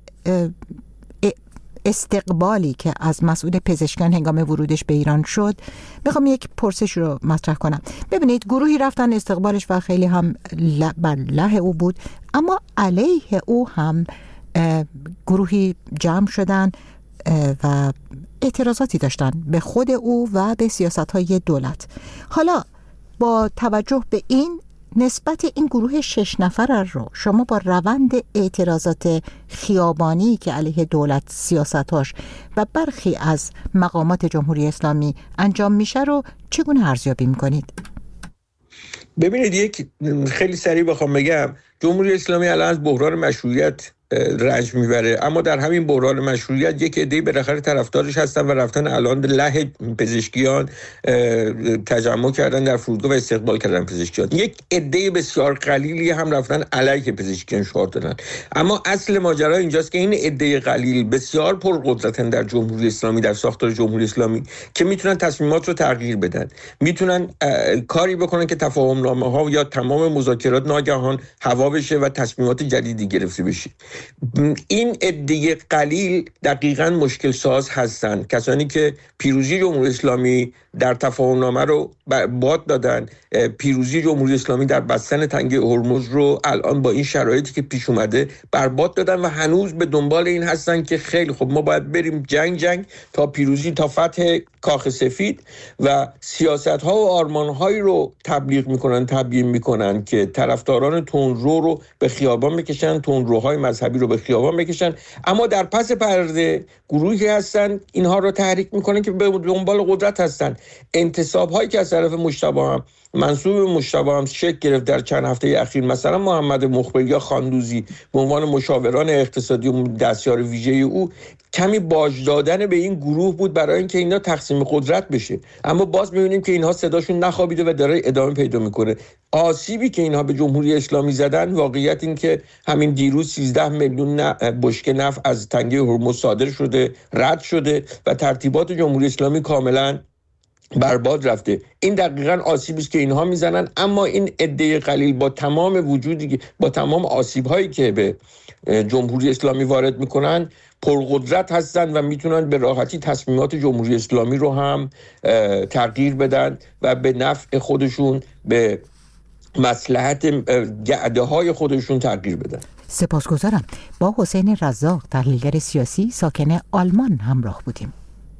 استقبالی که از مسئول پزشکان هنگام ورودش به ایران شد، میخوام یک پرسش رو مطرح کنم. ببینید گروهی رفتن استقبالش و خیلی هم بر له او بود، اما علیه او هم گروهی جمع شدن و اعتراضاتی داشتن به خود او و به سیاست‌های دولت. حالا با توجه به این نسبت این گروه 6 نفر رو شما با روند اعتراضات خیابانی که علیه دولت، سیاستاش و برخی از مقامات جمهوری اسلامی انجام میشه رو چگونه ارزیابی میکنید؟ ببینید یک خیلی سریع بخوام بگم، جمهوری اسلامی الان از بحران مشروعیت رنج میبره، اما در همین بحران مشروعیت یک عده‌ای بالاخره طرفدارش هستن و رفتن الان له پزشکیان تجمع کردن در فرودگاه و استقبال کردن پزشکیان. یک عده بسیار قلیلی هم رفتن علیه پزشکیان شعار دادن. اما اصل ماجرا اینجاست که این عده قلیل بسیار پرقدرتن در جمهوری اسلامی، در ساختار جمهوری اسلامی، که میتونن تصمیمات رو تغییر بدن، میتونن کاری بکنن که تفاهم‌نامه‌ها یا تمام مذاکرات ناگهان هوا بشه و تصمیمات جدیدی گرفته بشه. این عده قلیل دقیقاً مشکل ساز هستند، کسانی که پیروزی جمهوری اسلامی در تفاهمنامه رو باد دادن، پیروزی جمهوری اسلامی در بستن تنگه هرمز رو الان با این شرایطی که پیش اومده برباد دادن و هنوز به دنبال این هستن که خیلی خب ما باید بریم جنگ تا پیروزی، تا فتح کاخ سفید، و سیاست‌ها و آرمان‌هایی رو تبیین میکنن که طرفداران تندرو رو به خیابان بکشن، تندروهای مذهبی رو به خیابان بکشن. اما در پس پرده گروهی هستن اینها رو تحریک میکنن که به دنبال قدرت هستن. انتصاب‌هایی که از طرف مجتبی هم منصوب مجتبی هم شکل گرفت در چند هفته اخیر، مثلا محمد مخبر یا خاندوزی به عنوان مشاوران اقتصادی و دستیار ویژه او، کمی باج دادن به این گروه بود برای اینکه اینا تقسیم قدرت بشه. اما باز می‌بینیم که اینها صداشون نخوابیده و داره ادامه پیدا میکنه. آسیبی که اینها به جمهوری اسلامی زدن، واقعیت این که همین دیروز 13 میلیون بشکه نفت از تنگه هرمز صادر شده، رد شده و ترتیبات جمهوری اسلامی کاملا برباد رفته. این دقیقاً آسیبی است که اینها میزنن. اما این عده قلیل با تمام وجودی، با تمام آسیب‌هایی که به جمهوری اسلامی وارد میکنن، پرقدرت هستن و میتونن به راحتی تصمیمات جمهوری اسلامی رو هم تغییر بدن و به نفع خودشون، به مصلحت گعده‌های خودشون تغییر بدن. سپاسگزارم. با حسین رزاق، تحلیلگر سیاسی ساکن آلمان همراه بودیم.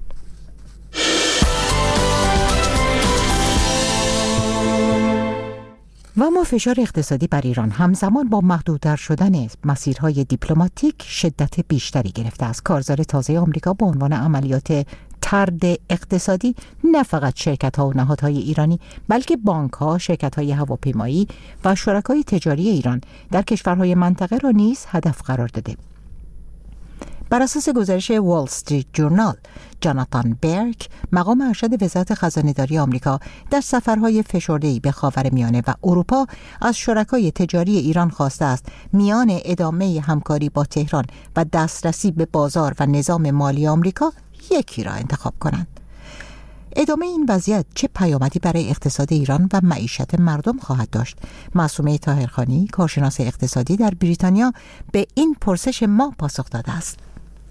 و اما فشار اقتصادی بر ایران همزمان با محدودتر شدن مسیرهای دیپلماتیک شدت بیشتری گرفته است. کارزار تازه آمریکا با عنوان عملیات طرد اقتصادی نه فقط شرکت‌ها و نهادهای ایرانی، بلکه بانک‌ها، شرکت‌های هواپیمایی و شرکای تجاری ایران در کشورهای منطقه را نیز هدف قرار داده. بر اساس گزارش وال استریت جورنال، جاناتان برک، مقام ارشد وزارت خزانه‌داری آمریکا، در سفرهای فشرده‌ای به خاورمیانه و اروپا از شرکای تجاری ایران خواسته است میان ادامه همکاری با تهران و دسترسی به بازار و نظام مالی آمریکا یکی را انتخاب کنند. ادامه این وضعیت چه پیامدی برای اقتصاد ایران و معیشت مردم خواهد داشت؟ معصومه طاهرخانی، کارشناس اقتصادی در بریتانیا، به این پرسش ما پاسخ داده است.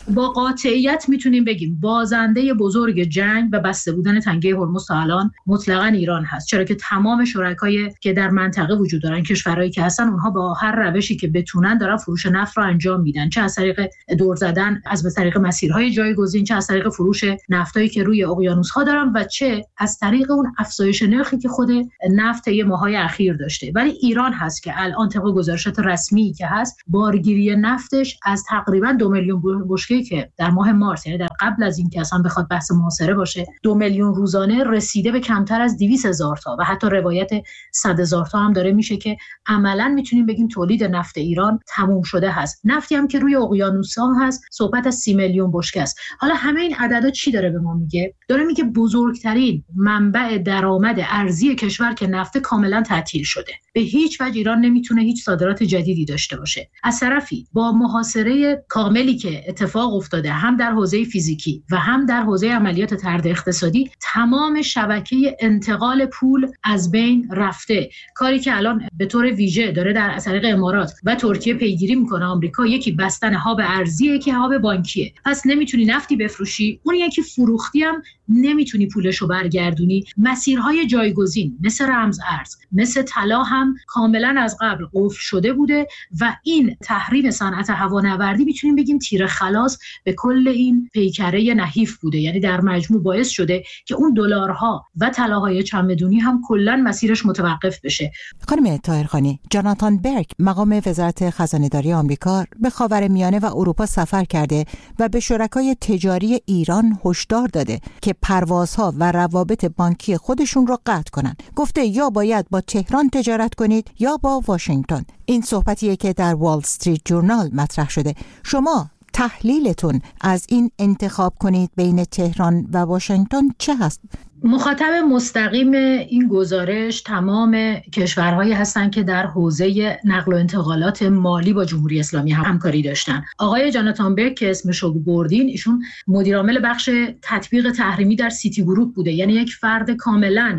با قاطعیت میتونیم بگیم بازنده بزرگ جنگ و بسته بودن تنگه هرمز تا الان مطلقاً ایران هست، چرا که تمام شرکایی که در منطقه وجود دارن، کشورهایی که هستن، اونها با هر روشی که بتونن دارن فروش نفت رو انجام میدن، چه از طریق دور زدن از طریق مسیرهای جایگزین، چه از طریق فروش نفتایی که روی اقیانوس‌ها دارن و چه از طریق اون افزایش نرخی که خود نفت یه ماهای اخیر داشته. ولی ایران هست که الان طبق گزارشات رسمی که هست بارگیری نفتش از تقریبا 2 میلیون بشکه که در ماه مارس، یعنی در قبل از اینکه اصلا بخواد بحث محاصره باشه، 2 میلیون روزانه رسیده به کمتر از 200,000 تا و حتی روایت 100,000 تا هم داره میشه که عملاً میتونیم بگیم تولید نفت ایران تموم شده هست. نفتی هم که روی اقیانوس‌ها هست صحبت از 30 میلیون بشکه است. حالا همه این عددا چی داره به ما میگه؟ داره میگه بزرگترین منبع درآمد ارزی کشور که نفت کاملا تعطیل شده. به هیچ وجه ایران نمیتونه هیچ صادرات جدیدی داشته باشه. از طرفی با محاصره کاملی که اتفاق افتاده هم در حوزه فیزیکی و هم در حوزه عملیات طرد اقتصادی، تمام شبکه انتقال پول از بین رفته. کاری که الان به طور ویژه داره در طریق امارات و ترکیه پیگیری میکنه آمریکا، یکی بستن هاب ارزیه که هاب بانکیه. پس نمیتونی نفتی بفروشی، اون یکی فروختی هم نمیتونی پولشو برگردونی. مسیرهای جایگزین مثل رمز ارز، مثل طلا هم کاملا از قبل قفل شده بوده و این تحریم صنعت هوانوردی میتونیم بگیم تیر خلاص به کل این پیکره نحیف بوده. یعنی در مجموع باعث شده که اون دلارها و طلاهای چمدونی هم کلا مسیرش متوقف بشه. خانم طاهرخانی، جاناتان برک مقام وزارت خزانه‌داری آمریکا به خاورمیانه و اروپا سفر کرده و به شرکای تجاری ایران هشدار داده که پروازها و روابط بانکی خودشون رو قطع کنن. گفته یا باید با تهران تجارت کنید یا با واشنگتن. این صحبتیه که در وال استریت جورنال مطرح شده. شما تحلیلتون از این انتخاب کنید بین تهران و واشنگتن چه هست؟ مخاطب مستقیم این گزارش تمام کشورهایی هستند که در حوزه نقل و انتقالات مالی با جمهوری اسلامی همکاری داشتن. آقای جاناتان برک که اسمشو بردین، ایشون مدیر عامل بخش تطبیق تحریمی در سیتی گروپ بوده، یعنی یک فرد کاملا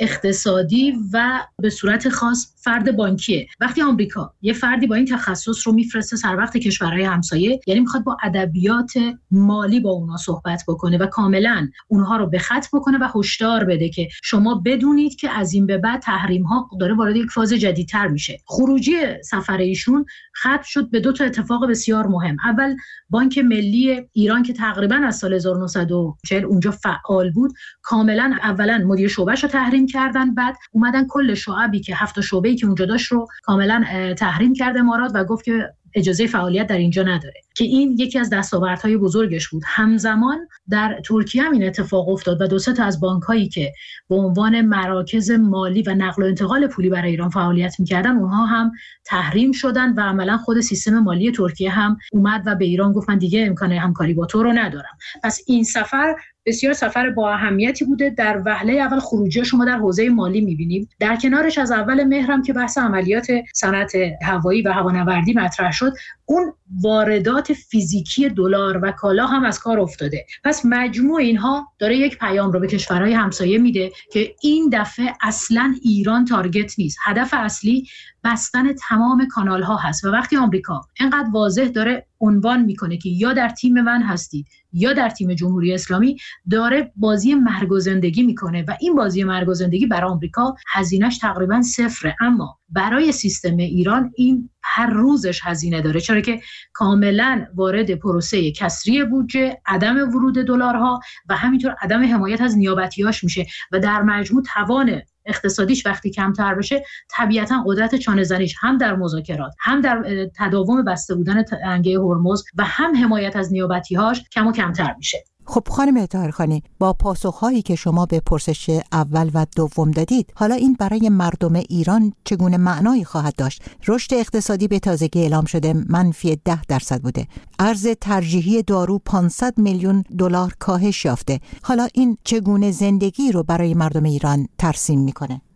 اقتصادی و به صورت خاص فرد بانکیه. وقتی آمریکا یه فردی با این تخصص رو میفرسته سر وقت کشورهای همسایه، یعنی میخواد با ادبیات مالی با اونها صحبت بکنه و کاملا اونها رو به خط بکنه و هشدار بده که شما بدونید که از این به بعد تحریم ها داره وارد یک فاز جدیدتر میشه. خروجی سفر ایشون ختم شد به 2 اتفاق بسیار مهم. اول بانک ملی ایران که تقریبا از سال 1940 اونجا فعال بود، کاملا اولا مدیر شعبهش رو تحریم کردن، بعد اومدن کل شعبی که 7 شعبه‌ای که اونجا داشت رو کاملا تحریم کرد امارات و گفت که اجازه فعالیت در اینجا نداره، که این یکی از دستاوردهای بزرگش بود. همزمان در ترکیه هم این اتفاق افتاد و 2 تا از بانک‌هایی که به عنوان مراکز مالی و نقل و انتقال پولی برای ایران فعالیت می‌کردن، اونها هم تحریم شدن و عملاً خود سیستم مالی ترکیه هم اومد و به ایران گفت من دیگه امکان همکاری با تو رو ندارم. پس این سفر بسیار سفر با اهمیتی بوده. در وهله اول خروجی شما در حوزه مالی می‌بینیم. در کنارش از اول مهر هم که بحث عملیات صنعت هوایی و هوانوردی مطرح شد، اون واردات فیزیکی دلار و کالا هم از کار افتاده. پس مجموع اینها داره یک پیام رو به کشورهای همسایه میده که این دفعه اصلاً ایران تارگت نیست. هدف اصلی بستن تمام کانال ها هست و وقتی آمریکا اینقدر واضح داره عنوان میکنه که یا در تیم من هستید یا در تیم جمهوری اسلامی، داره بازی مرگ و زندگی میکنه و این بازی مرگ و زندگی برای آمریکا هزینه‌اش تقریبا 0، اما برای سیستم ایران این هر روزش هزینه داره، چرا که کاملا وارد پروسه کسری بودجه، عدم ورود دلارها و همینطور عدم حمایت از نیابتیاش میشه و در مجموع توان اقتصادیش وقتی کمتر بشه، طبیعتا قدرت چانه‌زنیش هم در مذاکرات، هم در تداوم بسته بودن تنگه هرمز و هم حمایت از نیابتی‌هاش کم و کمتر میشه. خب خانم طاهرخانی، با پاسخهایی که شما به پرسش اول و دوم دادید، حالا این برای مردم ایران چگونه معنایی خواهد داشت؟ رشد اقتصادی به تازگی اعلام شده منفی 10% بوده. ارز ترجیحی دارو 500 میلیون دلار کاهش یافته. حالا این چگونه زندگی رو برای مردم ایران ترسیم میکنه؟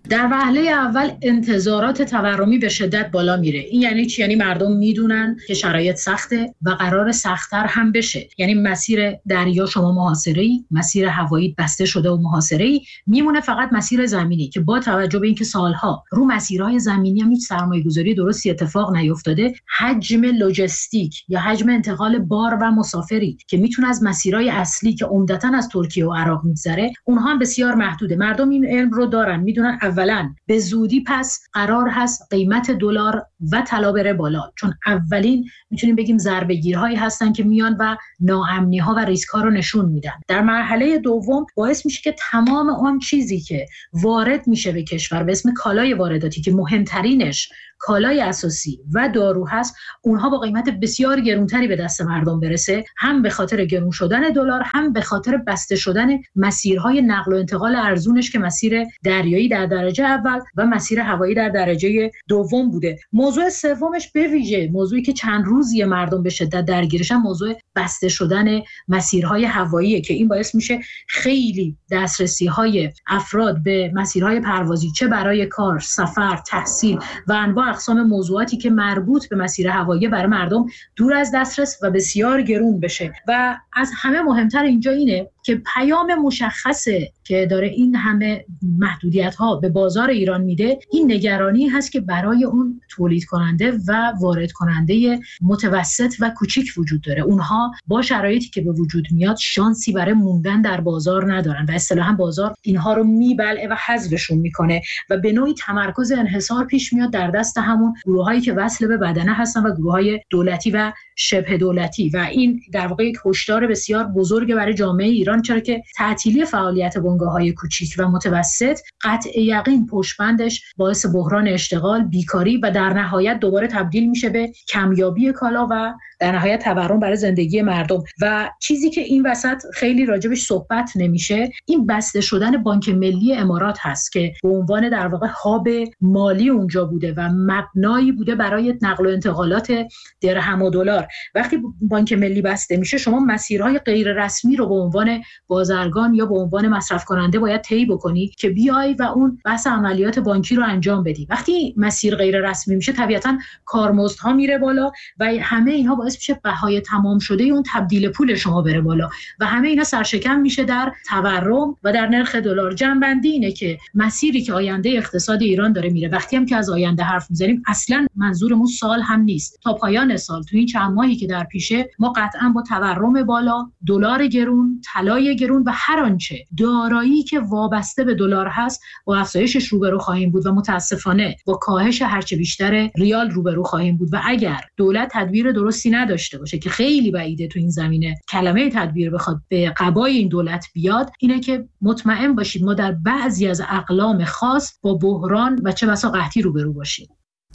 در وهله اول انتظارات تورمی به شدت بالا میره. این یعنی چی؟ یعنی مردم میدونن که شرایط سخته و قرار سخت‌تر هم بشه. یعنی مسیر دریا شما محاصره‌ای، مسیر هوایی بسته شده و محاصره‌ای، میمونه فقط مسیر زمینی که با توجه به اینکه سالها رو مسیرهای زمینی هم هیچ سرمایه‌گذاری درستی اتفاق نیفتاده، حجم لوجستیک یا حجم انتقال بار و مسافری که میتونه از مسیرهای اصلی که عمدتاً از ترکیه و عراق میگذره اونها هم بسیار محدوده. مردم این علم رو دارن، میدونن اولا به زودی پس قرار هست قیمت دلار و طلا بره بالا، چون اولین میتونیم بگیم ضربه‌گیرهایی هستن که میان و ناامنی‌ها و ریسک‌ها رو نشون میدن. در مرحله دوم باعث میشه که تمام اون چیزی که وارد میشه به کشور به اسم کالای وارداتی که مهمترینش کالای اساسی و دارو هست، اونها با قیمت بسیار گرانتری به دست مردم برسه، هم به خاطر گران شدن دلار، هم به خاطر بسته شدن مسیرهای نقل و انتقال ارزونش که مسیر دریایی در درجه اول و مسیر هوایی در درجه دوم بوده. موضوع سومش به ویژه موضوعی که چند روزی مردم به شدت درگیرشن، موضوع بسته شدن مسیرهای هواییه که این باعث میشه خیلی دسترسی‌های افراد به مسیرهای پروازی، چه برای کار، سفر، تحصیل و انواع اقسام موضوعاتی که مربوط به مسیر هوایی، برای مردم دور از دسترس و بسیار گرون بشه. و از همه مهمتر اینجا اینه که پیام مشخصه که داره این همه محدودیت‌ها به بازار ایران میده، این نگرانی هست که برای اون تولید کننده و وارد کننده متوسط و کوچیک وجود داره. اونها با شرایطی که به وجود میاد شانسی برای موندن در بازار ندارن و اصطلاحاً بازار اینها رو میبلعه و حذفشون میکنه و به نوعی تمرکز انحصار پیش میاد در دست همون گروهایی که وصل به بدنه هستن و گروههای دولتی و شبه دولتی. و این در واقع یک هشدار بسیار بزرگ برای جامعه ایران، چرا که تعطیلی فعالیت بنگاه‌های کوچیک و متوسط قطع یقین پشتبندش باعث بحران اشتغال، بیکاری و در نهایت دوباره تبدیل میشه به کمیابی کالا و در نهایت تورم برای زندگی مردم. و چیزی که این وسط خیلی راجبش صحبت نمیشه، این بسته شدن بانک ملی امارات هست که به عنوان در واقع هاب مالی اونجا بوده و مبنایی بوده برای نقل و انتقالات درهم و دلار. وقتی بانک ملی بسته میشه، شما مسیرهای غیر رسمی رو به عنوان بازرگان یا به عنوان مصرف کننده باید طی بکنی که بیای و اون بحث عملیات بانکی رو انجام بدی. وقتی مسیر غیر رسمی میشه، طبیعتاً کارمزدها میره بالا و همه اینها باعث میشه بهای تمام شده اون تبدیل پول شما بره بالا و همه اینا سرشکن میشه در تورم و در نرخ دلار. جنبندی اینه که مسیری که آینده اقتصاد ایران داره میره، وقتی هم که از آینده حرف میزنیم اصلا منظورمون سال هم نیست، تا پایان سال، تو این چند ماهی که در پیشه، ما قطعا با تورم بالا، دلار گرون، طلای گرون و هر آنچه دارایی که وابسته به دلار هست با افزایشش روبرو خواهیم بود و متاسفانه با کاهش هرچه بیشتر ریال روبرو خواهیم بود. و اگر دولت تدبیر درستی نداشته باشه که خیلی بعیده تو این زمینه کلمه تدبیر بخواد به قبای این دولت بیاد، اینه که مطمئن باشید ما در بعضی از اقلام خاص با بحران و چه بسا قحطی روبرو باشیم.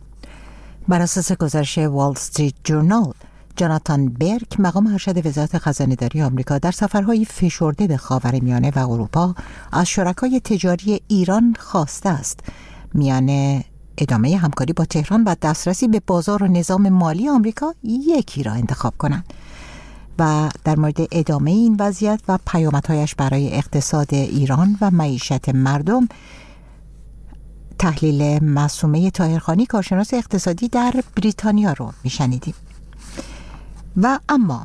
بر اساس گزارش وال استریت جورنال، جاناتان برک، مقام ارشد وزارت خزانه‌داری آمریکا، در سفرهای فشرده به خاورمیانه و اروپا از شرکای تجاری ایران خواسته است میان ادامه همکاری با تهران و دسترسی به بازار و نظام مالی آمریکا یکی را انتخاب کنند. و در مورد ادامه این وضعیت و پیامدهایش برای اقتصاد ایران و معیشت مردم، تحلیل معصومه طاهرخانی، کارشناس اقتصادی در بریتانیا رو میشنیدیم. و اما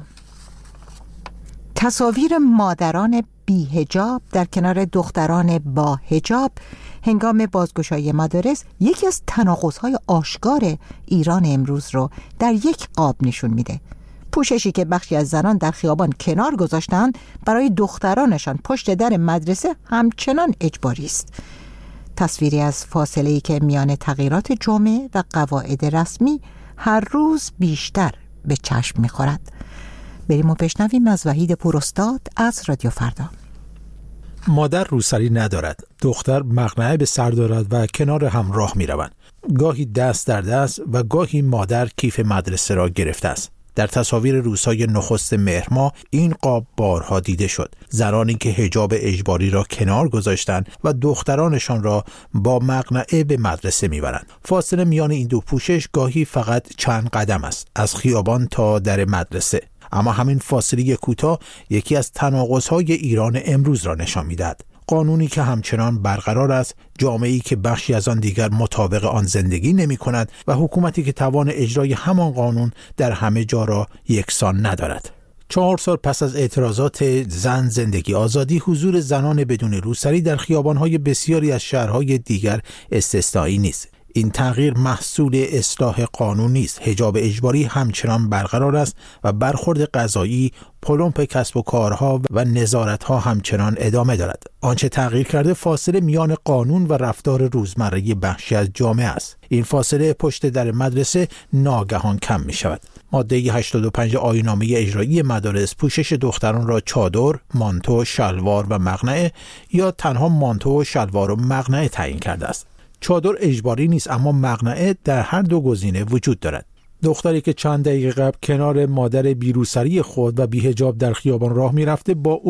تصاویر مادران بی حجاب در کنار دختران با حجاب هنگام بازگشایی مدارس یکی از تناقض‌های آشکار ایران امروز رو در یک قاب نشون میده. پوششی که بخشی از زنان در خیابان کنار گذاشتن برای دخترانشان پشت در مدرسه همچنان اجباری است. تصویری از فاصله‌ای که میان تغییرات جامعه و قواعد رسمی هر روز بیشتر به چشم می‌خورد. بریم و بشنویم از وحید پوراستاد از رادیو فردا. مادر روسری ندارد، دختر مقنعه به سر دارد و کنار هم راه می‌روند. گاهی دست در دست و گاهی مادر کیف مدرسه را گرفته است. در تصاویر روزهای نخست مهر ماه این قاب بارها دیده شد. زنانی که حجاب اجباری را کنار گذاشتند و دخترانشان را با مقنعه به مدرسه میبرند. فاصله میان این دو پوشش گاهی فقط چند قدم است، از خیابان تا در مدرسه. اما همین فاصله کوتاه یکی از تناقض‌های ایران امروز را نشان می‌دهد. قانونی که همچنان برقرار است، جامعه‌ای که بخشی از آن دیگر مطابق آن زندگی نمی‌کند و حکومتی که توان اجرای همان قانون در همه جا را یکسان ندارد. 4 سال پس از اعتراضات زن زندگی آزادی، حضور زنان بدون روسری در خیابان‌های بسیاری از شهرهای دیگر استثنایی نیست. این تغییر محصول اصلاح قانون نیست. حجاب اجباری همچنان برقرار است و برخورد قضایی، پلمپ کسب و کارها و نظارت‌ها همچنان ادامه دارد. آنچه تغییر کرده فاصله میان قانون و رفتار روزمره بخشی از جامعه است. این فاصله پشت در مدرسه ناگهان کم می شود. ماده 85 آیین‌نامه اجرایی مدارس پوشش دختران را چادر، مانتو، شلوار و مقنعه یا تنها مانتو و شلوار و مقنعه تعیین کرده است. چادر اجباری نیست، اما مقنعه در هر دو گزینه وجود دارد. دختری که چند دقیقه قبل کنار مادر بیروسری خود و بی‌حجاب در خیابان راه می‌رفته با